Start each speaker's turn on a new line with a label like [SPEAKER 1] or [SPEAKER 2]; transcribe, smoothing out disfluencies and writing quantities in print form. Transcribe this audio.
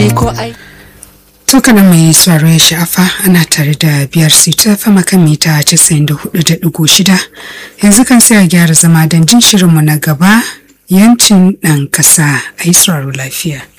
[SPEAKER 1] To kana mai sauraro ya sha'afa ana tare da biyar ta fama kan mita 94.6 yanzu kan sai a gyara zama don jin shirinmu na gaba yancin ɗan ƙasa a yi sauraro lafiya.